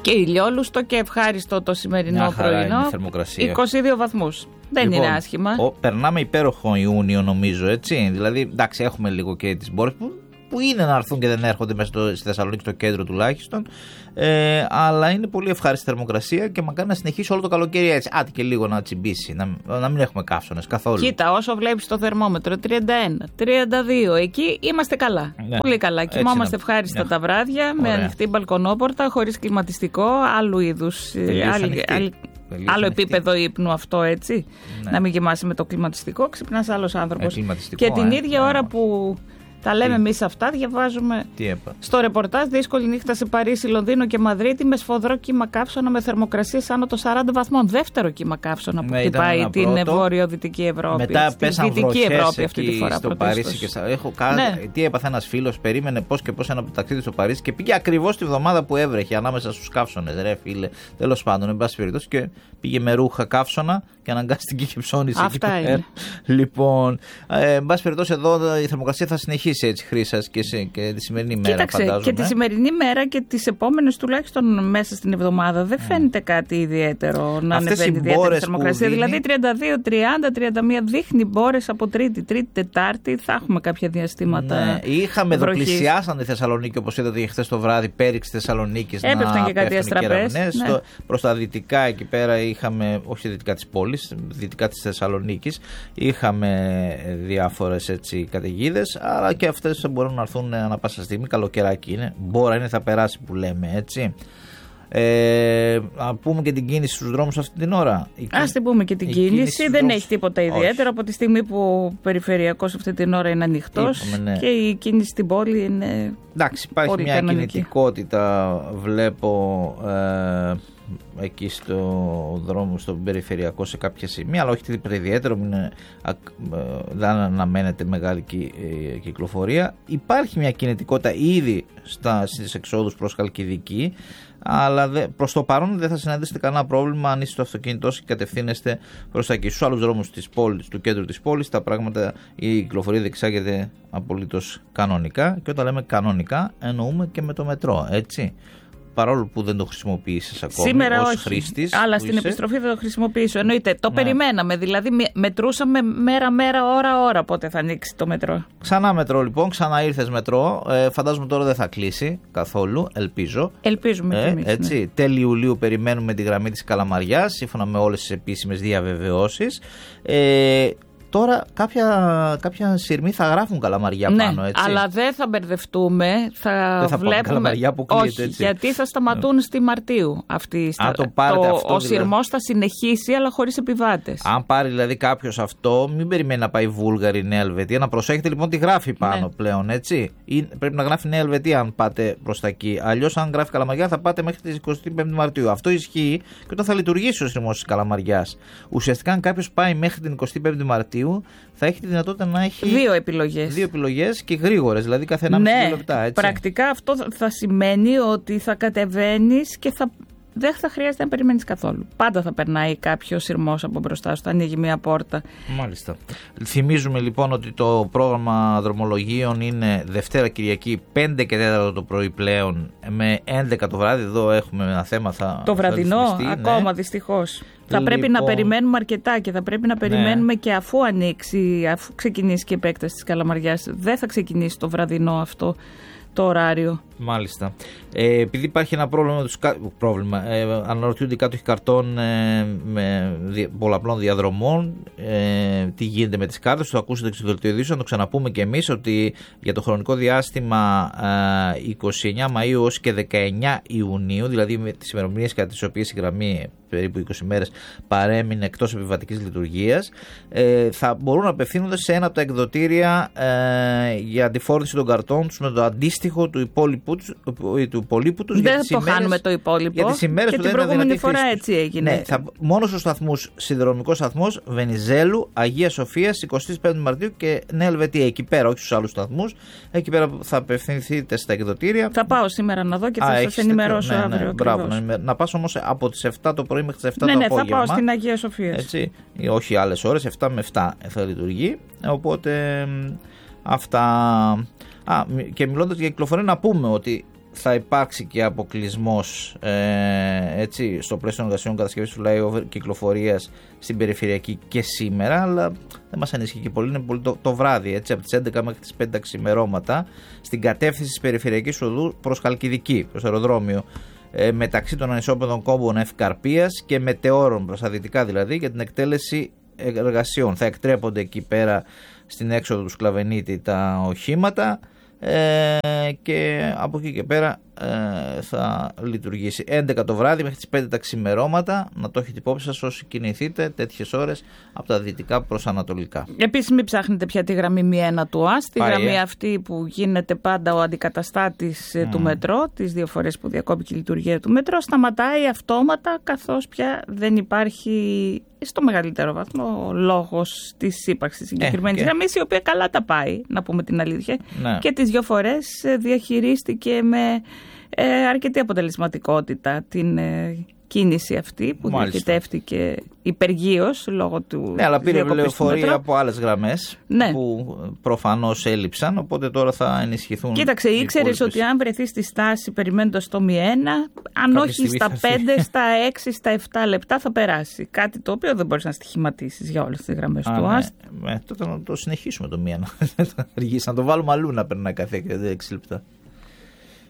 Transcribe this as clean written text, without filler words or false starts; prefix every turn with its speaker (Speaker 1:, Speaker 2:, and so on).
Speaker 1: Και ηλιόλουστο και ευχάριστο το σημερινό πρωινό. 22 βαθμούς. Δεν είναι άσχημα.
Speaker 2: Περνάμε υπέροχο Ιούνιο, νομίζω, έτσι. Δηλαδή, εντάξει, έχουμε λίγο και τις μπόρες που είναι να έρθουν και δεν έρχονται μέσα στη Θεσσαλονίκη, στο κέντρο τουλάχιστον. Αλλά είναι πολύ ευχάριστη θερμοκρασία και μακάρι να συνεχίσει όλο το καλοκαίρι έτσι. Άντε και λίγο να τσιμπήσει, να μην έχουμε καύσωνες καθόλου.
Speaker 1: Κοίτα, όσο βλέπεις το θερμόμετρο, 31, 32, εκεί είμαστε καλά. Ναι, πολύ καλά. Κοιμόμαστε ευχάριστα τα βράδια, με ανοιχτή μπαλκονόπορτα, χωρίς κλιματιστικό, άλλου είδους. Άλλο επίπεδο ύπνου αυτό, έτσι. Ναι. Να μην κοιμάσαι με το κλιματιστικό, ξυπνάς άλλος άνθρωπος. Και την ίδια ώρα που τα λέμε εμείς αυτά, διαβάζουμε στο ρεπορτάζ: δύσκολη νύχτα σε Παρίσι, Λονδίνο και Μαδρίτη με σφοδρό κύμα καύσωνα με θερμοκρασίες άνω των 40 βαθμών. Δεύτερο κύμα καύσωνα που χτυπάει την βόρειο-δυτική Ευρώπη.
Speaker 2: Μετά πέσαν βροχές
Speaker 1: Ευρώπη αυτή τη φορά.
Speaker 2: Στο Παρίσι και τι έπαθε ένας φίλος, περίμενε πώς και πώς ένα ταξίδι στο Παρίσι και πήγε ακριβώς τη βδομάδα που έβρεχε ανάμεσα στους καύσωνες. Ρε φίλε, τέλος πάντων, εν πάση περιπτώσει, και πήγε με ρούχα καύσωνα και αναγκάστηκε και ψώνισε.
Speaker 1: Αυτά είναι.
Speaker 2: Λοιπόν, εν πάση περιπτώσει, εδώ η θερμοκρασία θα συνεχίσει έτσι, Χρύσας, και τη σημερινή μέρα.
Speaker 1: Κοίταξε,
Speaker 2: φαντάζομαι.
Speaker 1: Και τη σημερινή μέρα και τις επόμενες τουλάχιστον μέσα στην εβδομάδα δεν φαίνεται κάτι ιδιαίτερο να ανεβαίνει ιδιαίτερη θερμοκρασία. Δηλαδή 32, 30, 31 δείχνει μπόρες από Τρίτη, Τετάρτη. Θα έχουμε κάποια διαστήματα.
Speaker 2: Ναι, είχαμε εδώ, πλησιάσαν τη Θεσσαλονίκη, όπως είδατε χθες το βράδυ, πέριξε τη Θεσσαλονίκη.
Speaker 1: Έπεφταν και κάτι αστραπές.
Speaker 2: Ναι. Προς τα δυτικά εκεί πέρα είχαμε, όχι δυτικά της πόλης, δυτικά της Θεσσαλονίκης, είχαμε διάφορες καταιγίδες, αλλά και αυτές μπορούν να έρθουν ανά πάσα στιγμή. Καλοκαιράκι είναι. Μπόρα είναι, θα περάσει που λέμε, έτσι. Να πούμε και την κίνηση στους δρόμους αυτή την ώρα.
Speaker 1: Ας την πούμε και την κίνηση. Δεν έχει τίποτα ιδιαίτερο από τη στιγμή που ο περιφερειακός αυτή την ώρα είναι ανοιχτός. Ναι. Και η κίνηση στην πόλη είναι.
Speaker 2: Εντάξει, υπάρχει μια κανονική κινητικότητα. Βλέπω εκεί στο δρόμο, στον περιφερειακό σε κάποια σημεία, αλλά όχι τίποτα ιδιαίτερο, δεν αναμένεται μεγάλη κυκλοφορία. Υπάρχει μια κινητικότητα ήδη στις εξόδους προς Χαλκιδική, αλλά προς το παρόν δεν θα συναντήσετε κανένα πρόβλημα αν είστε στο αυτοκίνητό και κατευθύνεστε προς τα εκεί. Στους άλλους δρόμους της πόλης, του κέντρου της πόλης, τα πράγματα, η κυκλοφορία διεξάγεται απολύτως κανονικά, και όταν λέμε κανονικά εννοούμε και με το μετρό, έτσι. Παρόλο που δεν το χρησιμοποίησες ακόμα
Speaker 1: σήμερα
Speaker 2: ως
Speaker 1: όχι,
Speaker 2: χρήστης.
Speaker 1: Αλλά στην επιστροφή θα το χρησιμοποιήσω. Εννοείται. Το περιμέναμε. Δηλαδή μετρούσαμε μέρα-μέρα, ώρα-ώρα πότε θα ανοίξει το μετρό.
Speaker 2: Ξανά μετρό λοιπόν, ξανά ήρθες μετρό. Φαντάζομαι τώρα δεν θα κλείσει καθόλου. Ελπίζω.
Speaker 1: Ελπίζουμε κι εμείς.
Speaker 2: Έτσι. Ναι. Τέλη Ιουλίου περιμένουμε τη γραμμή της Καλαμαριάς, σύμφωνα με όλες τις επίσημες διαβεβαιώσεις. Τώρα κάποια σειρμοί θα γράφουν Καλαμαριά πάνω, έτσι.
Speaker 1: Αλλά δεν θα μπερδευτούμε.
Speaker 2: Δεν θα βλέπουμε Καλαμαριά που κλείνεται, έτσι.
Speaker 1: Γιατί θα σταματούν στη Μαρτίου αυτή. Ο σειρμός θα συνεχίσει, αλλά χωρίς επιβάτες.
Speaker 2: Αν πάρει δηλαδή κάποιος αυτό, μην περιμένει να πάει Βούλγαρη, Νέα Ελβετία. Να προσέχετε λοιπόν τι γράφει πάνω πλέον, έτσι. Πρέπει να γράφει Νέα Ελβετία αν πάτε προς τα εκεί. Αλλιώς, αν γράφει Καλαμαριά, θα πάτε μέχρι τις 25 Μαρτίου. Αυτό ισχύει και όταν θα λειτουργήσει ο σειρμός της Καλαμαριάς. Ουσιαστικά, αν κάποιος πάει μέχρι την 25 Μαρτίου, θα έχει τη δυνατότητα να έχει δύο επιλογές και γρήγορες, δηλαδή κάθε 1,5 λεπτά. Έτσι.
Speaker 1: Πρακτικά αυτό θα σημαίνει ότι θα κατεβαίνεις και δεν θα χρειάζεται να περιμένεις καθόλου. Πάντα θα περνάει κάποιο σειρμός από μπροστά σου, θα ανοίγει μια πόρτα.
Speaker 2: Μάλιστα. Θυμίζουμε λοιπόν ότι το πρόγραμμα δρομολογίων είναι Δευτέρα Κυριακή 5 και 4 το πρωί πλέον, με 11 το βράδυ. Εδώ έχουμε ένα θέμα. Το
Speaker 1: βραδινό, ακόμα δυστυχώς. Θα πρέπει να περιμένουμε αρκετά και θα πρέπει να περιμένουμε και αφού ανοίξει, αφού ξεκινήσει και η επέκταση της Καλαμαριάς. Δεν θα ξεκινήσει το βραδινό αυτό το ωράριο.
Speaker 2: Μάλιστα. Επειδή υπάρχει ένα πρόβλημα, αναρωτιούνται οι κάτοχοι καρτών με πολλαπλών διαδρομών, τι γίνεται με τις κάρτες. Το ακούσατε και στο δελτίο ειδήσεων, να το ξαναπούμε και εμείς, ότι για το χρονικό διάστημα 29 Μαΐου ως και 19 Ιουνίου, δηλαδή με τις ημερομηνίες κατά τις οποίες η γραμμή περίπου 20 μέρες παρέμεινε εκτός επιβατικής λειτουργίας, θα μπορούν να απευθύνονται σε ένα από τα εκδοτήρια για αντιφόρτιση των καρτών τους με το αντίστοιχο του υπολείπου τους.
Speaker 1: Δεν θα το χάνουμε το υπόλοιπο.
Speaker 2: Για τις ημέρες
Speaker 1: και
Speaker 2: που
Speaker 1: την
Speaker 2: δεν
Speaker 1: προηγούμενη φορά έτσι έγινε.
Speaker 2: Ναι, μόνο στους σταθμούς, σιδηροδρομικός σταθμός Βενιζέλου, Αγία Σοφίας, 25 Μαρτίου και Νέα Ελβετία. Εκεί πέρα, όχι στους άλλους σταθμούς. Εκεί πέρα θα απευθυνθείτε στα εκδοτήρια.
Speaker 1: Θα πάω σήμερα να δω και θα σας ενημερώσω αύριο.
Speaker 2: Μπράβο, να πας όμως από τις 7 το πρωί μέχρι τις 7 το απόγευμα.
Speaker 1: Ναι, θα πάω στην Αγία Σοφίας.
Speaker 2: Έτσι, όχι άλλες ώρες, 7 με 7 θα λειτουργεί. Οπότε αυτά. Και μιλώντας για κυκλοφορία, να πούμε ότι θα υπάρξει και αποκλεισμός στο πλαίσιο των εργασιών κατασκευής του flyover κυκλοφορίας στην περιφερειακή και σήμερα, αλλά δεν μας ανησυχεί και πολύ, είναι πολύ το βράδυ, έτσι, από τις 11 μέχρι τις 5 ξημερώματα, στην κατεύθυνση της περιφερειακής οδού προς Χαλκιδική, προς αεροδρόμιο, μεταξύ των ανισόπεδων κόμπων Ευκαρπίας και Μετεώρων, προς τα δυτικά δηλαδή, για την εκτέλεση εργασιών. Θα εκτρέπονται εκεί πέρα στην έξοδο του Σκλαβενίτη τα οχήματα, και από εκεί και πέρα θα λειτουργήσει 11 το βράδυ μέχρι τις 5 τα ξημερώματα. Να το έχετε υπόψη σας όσοι κινηθείτε τέτοιες ώρες από τα δυτικά προς ανατολικά.
Speaker 1: Επίσης μην ψάχνετε πια τη γραμμή 1 του ΑΣ, τη γραμμή αυτή που γίνεται πάντα ο αντικαταστάτης του μετρό, τις 2 φορές που διακόπηκε η λειτουργία του μετρό, σταματάει αυτόματα, καθώς πια δεν υπάρχει στο μεγαλύτερο βαθμό λόγος της ύπαρξης της συγκεκριμένης γραμμής, η οποία καλά τα πάει, να πούμε την αλήθεια, και τις 2 φορές διαχειρίστηκε με αρκετή αποτελεσματικότητα την κίνηση αυτή που διοικητεύτηκε υπεργείως λόγω του.
Speaker 2: Ναι, αλλά πήρε λεωφορεία από άλλες γραμμές που προφανώς έλειψαν, οπότε τώρα θα ενισχυθούν.
Speaker 1: Κοίταξε, ήξερες ότι αν βρεθεί στη στάση περιμένοντας το 1, αν όχι στα 5, στα 6, στα 7 λεπτά θα περάσει. Κάτι το οποίο δεν μπορείς να στοιχηματίσεις για όλες τις γραμμές του ΑΣΤ.
Speaker 2: Τότε να το συνεχίσουμε το 1. Να το βάλουμε αλλού να περνάει κάθε 6 λεπτά.